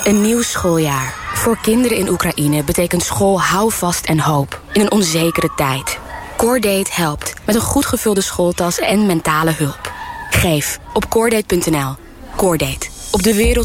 Een nieuw schooljaar. Voor kinderen in Oekraïne betekent school houvast en hoop. In een onzekere tijd. Coordate helpt met een goed gevulde schooltas en mentale hulp. Geef op coordate.nl. Coordate. Op de wereld